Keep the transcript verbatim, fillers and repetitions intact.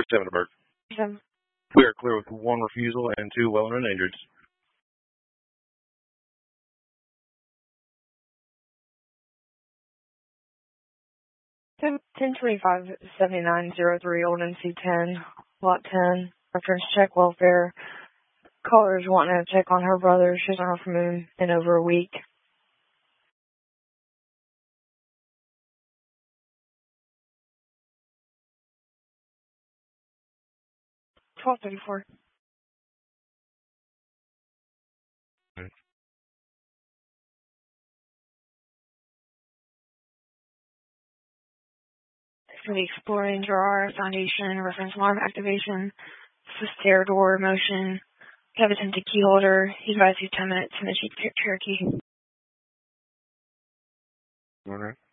Sevenberg. Seven. We are clear with one refusal and two well and injured. ten twenty-five seventy-nine oh three Old N C ten, Lot ten, reference check welfare. Caller's wanting to check on her brother. She's on her moon in over a week. twelve thirty-four. Okay. For the exploring drawer, foundation, reference alarm activation, this is stair door motion. We have attempted key holder. He's about to ten minutes in the Jeep Cherokee. All right.